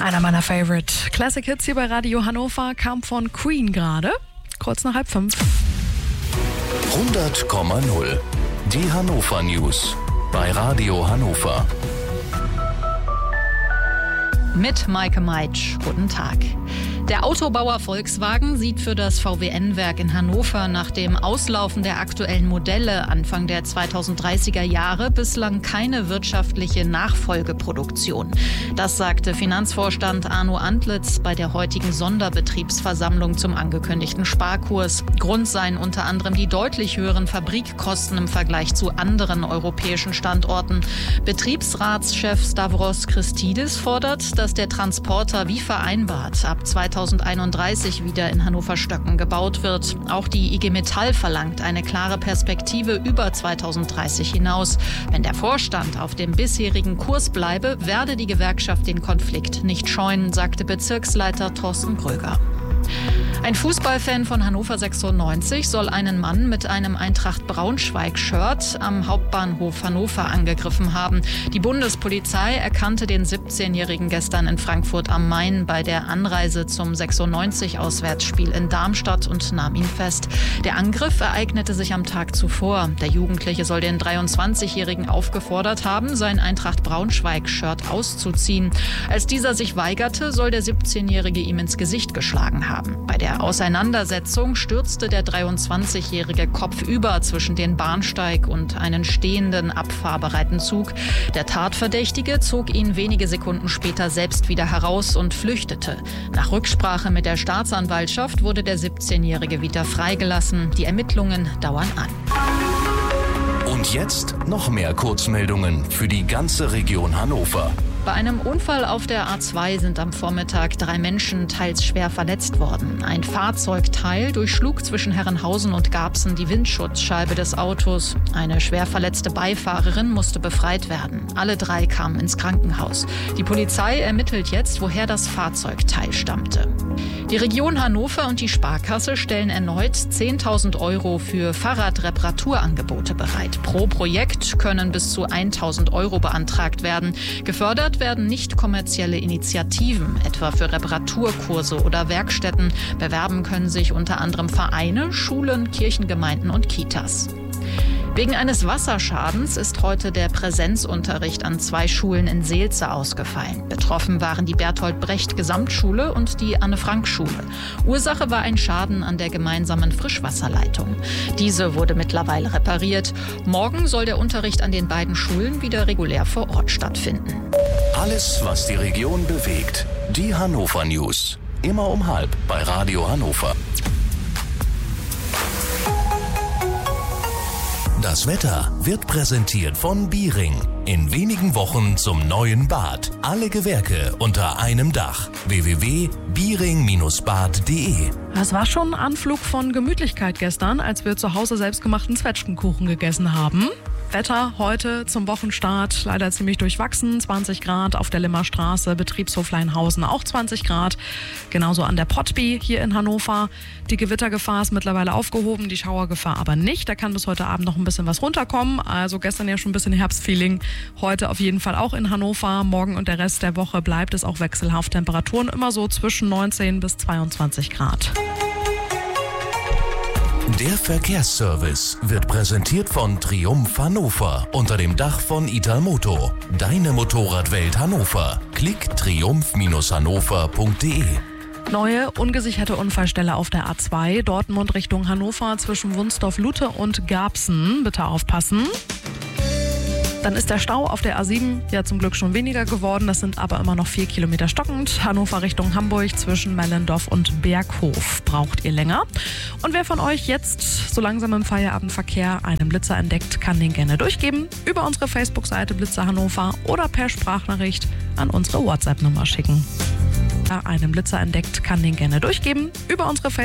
Einer meiner Favorite Classic Hits hier bei Radio Hannover kam von Queen gerade, kurz nach 4:30. 100,0. Die Hannover News bei Radio Hannover. Mit Maike Meitsch. Guten Tag. Der Autobauer Volkswagen sieht für das VW-Werk in Hannover nach dem Auslaufen der aktuellen Modelle Anfang der 2030er Jahre bislang keine wirtschaftliche Nachfolgeproduktion. Das sagte Finanzvorstand Arno Antlitz bei der heutigen Sonderbetriebsversammlung zum angekündigten Sparkurs. Grund seien unter anderem die deutlich höheren Fabrikkosten im Vergleich zu anderen europäischen Standorten. Betriebsratschef Stavros Christidis fordert, dass der Transporter wie vereinbart ab 2031 wieder in Hannover-Stöcken gebaut wird. Auch die IG Metall verlangt eine klare Perspektive über 2030 hinaus. Wenn der Vorstand auf dem bisherigen Kurs bleibe, werde die Gewerkschaft den Konflikt nicht scheuen, sagte Bezirksleiter Thorsten Gröger. Ein Fußballfan von Hannover 96 soll einen Mann mit einem Eintracht Braunschweig-Shirt am Hauptbahnhof Hannover angegriffen haben. Die Bundespolizei erkannte den 17-Jährigen gestern in Frankfurt am Main bei der Anreise zum 96-Auswärtsspiel in Darmstadt und nahm ihn fest. Der Angriff ereignete sich am Tag zuvor. Der Jugendliche soll den 23-Jährigen aufgefordert haben, sein Eintracht Braunschweig-Shirt auszuziehen. Als dieser sich weigerte, soll der 17-Jährige ihm ins Gesicht geschlagen haben. Bei der Auseinandersetzung stürzte der 23-Jährige kopfüber zwischen den Bahnsteig und einen stehenden, abfahrbereiten Zug. Der Tatverdächtige zog ihn wenige Sekunden später selbst wieder heraus und flüchtete. Nach Rücksprache mit der Staatsanwaltschaft wurde der 17-Jährige wieder freigelassen. Die Ermittlungen dauern an. Und jetzt noch mehr Kurzmeldungen für die ganze Region Hannover. Bei einem Unfall auf der A2 sind am Vormittag 3 Menschen teils schwer verletzt worden. Ein Fahrzeugteil durchschlug zwischen Herrenhausen und Garbsen die Windschutzscheibe des Autos. Eine schwer verletzte Beifahrerin musste befreit werden. Alle 3 kamen ins Krankenhaus. Die Polizei ermittelt jetzt, woher das Fahrzeugteil stammte. Die Region Hannover und die Sparkasse stellen erneut 10.000 € für Fahrradreparaturangebote bereit. Pro Projekt können bis zu 1.000 € beantragt werden. Gefördert werden nicht kommerzielle Initiativen, etwa für Reparaturkurse oder Werkstätten. Bewerben können sich unter anderem Vereine, Schulen, Kirchengemeinden und Kitas. Wegen eines Wasserschadens ist heute der Präsenzunterricht an 2 Schulen in Seelze ausgefallen. Betroffen waren die Bertolt-Brecht-Gesamtschule und die Anne-Frank-Schule. Ursache war ein Schaden an der gemeinsamen Frischwasserleitung. Diese wurde mittlerweile repariert. Morgen soll der Unterricht an den beiden Schulen wieder regulär vor Ort stattfinden. Alles, was die Region bewegt. Die Hannover News. Immer um 12:30 bei Radio Hannover. Das Wetter wird präsentiert von Biering. In wenigen Wochen zum neuen Bad. Alle Gewerke unter einem Dach. www.biering-bad.de. Das war schon ein Anflug von Gemütlichkeit gestern, als wir zu Hause selbstgemachten Zwetschgenkuchen gegessen haben. Wetter heute zum Wochenstart leider ziemlich durchwachsen. 20 Grad auf der Limmerstraße, Betriebshof Leinhausen auch 20 Grad. Genauso an der Pottby hier in Hannover. Die Gewittergefahr ist mittlerweile aufgehoben, die Schauergefahr aber nicht. Da kann bis heute Abend noch ein bisschen was runterkommen. Also gestern ja schon ein bisschen Herbstfeeling. Heute auf jeden Fall auch in Hannover. Morgen und der Rest der Woche bleibt es auch wechselhaft. Temperaturen immer so zwischen 19 bis 22 Grad. Der Verkehrsservice wird präsentiert von Triumph Hannover unter dem Dach von Italmoto. Deine Motorradwelt Hannover. Klick triumph-hannover.de. Neue, ungesicherte Unfallstelle auf der A2, Dortmund Richtung Hannover zwischen Wunsdorf-Lute und Garbsen. Bitte aufpassen. Dann ist der Stau auf der A7 ja zum Glück schon weniger geworden. Das sind aber immer noch 4 Kilometer stockend. Hannover Richtung Hamburg zwischen Mellendorf und Berghof braucht ihr länger. Und wer von euch jetzt so langsam im Feierabendverkehr einen Blitzer entdeckt, kann den gerne durchgeben. Über unsere Facebook-Seite Blitzer Hannover oder per Sprachnachricht an unsere WhatsApp-Nummer schicken. Wer einen Blitzer entdeckt, kann den gerne durchgeben. Über unsere